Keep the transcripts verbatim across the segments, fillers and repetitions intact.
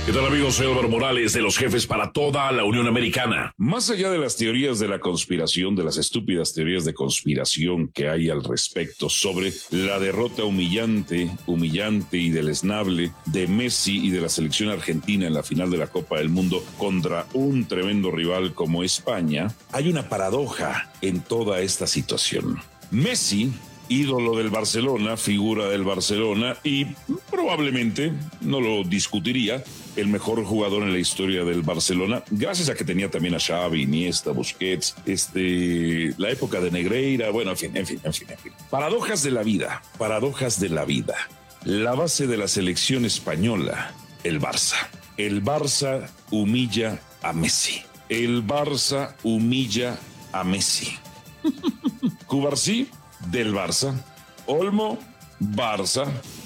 ¿Qué tal, amigos? Soy Álvaro Morales, de los Jefes para toda la Unión Americana. Más allá de las teorías de la conspiración, de las estúpidas teorías de conspiración que hay al respecto sobre la derrota humillante, humillante y deleznable de Messi y de la selección argentina en la final de la Copa del Mundo contra un tremendo rival como España, hay una paradoja en toda esta situación. Messi, ídolo del Barcelona, figura del Barcelona y probablemente, no lo discutiría, el mejor jugador en la historia del Barcelona, gracias a que tenía también a Xavi, Iniesta, Busquets, este, la época de Negreira, bueno, en fin, en fin, en fin, en fin. Paradojas de la vida, paradojas de la vida. La base de la selección española, el Barça. El Barça humilla a Messi. El Barça humilla a Messi. Cubarsí, del Barça. Olmo, Barça.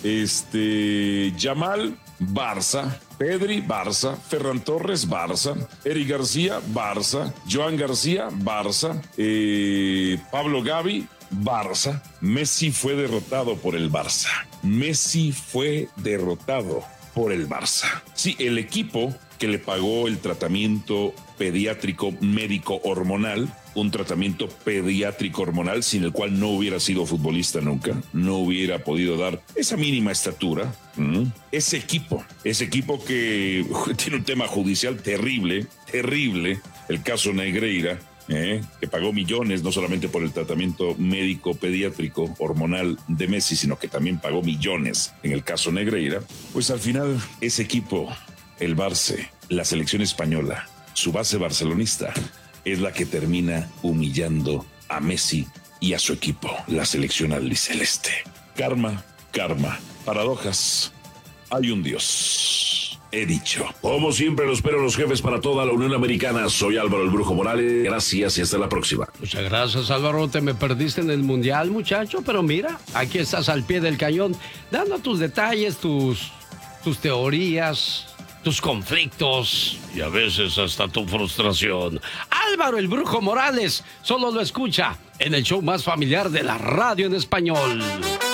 Este, Yamal, Barça. Pedri, Barça. Ferran Torres, Barça. Eric García, Barça. Joan García, Barça. Eh, Pablo Gavi, Barça. Messi fue derrotado por el Barça. Messi fue derrotado por el Barça. Sí, el equipo que le pagó el tratamiento pediátrico médico hormonal, un tratamiento pediátrico hormonal sin el cual no hubiera sido futbolista nunca, no hubiera podido dar esa mínima estatura. ¿Mm? Ese equipo, ese equipo que tiene un tema judicial terrible, terrible, el caso Negreira, ¿eh? que pagó millones no solamente por el tratamiento médico pediátrico hormonal de Messi, sino que también pagó millones en el caso Negreira, pues al final ese equipo, el Barça, la selección española, su base barcelonista, es la que termina humillando a Messi y a su equipo, la selección albiceleste. Karma, karma, paradojas. Hay un Dios. He dicho. Como siempre, lo espero los Jefes para toda la Unión Americana. Soy Álvaro el Brujo Morales. Gracias y hasta la próxima. Muchas gracias, Álvaro. Te me perdiste en el Mundial, muchacho, pero mira, aquí estás al pie del cañón, dando tus detalles, tus, tus teorías, tus conflictos y a veces hasta tu frustración. Álvaro el Brujo Morales solo lo escucha en el show más familiar de la radio en español.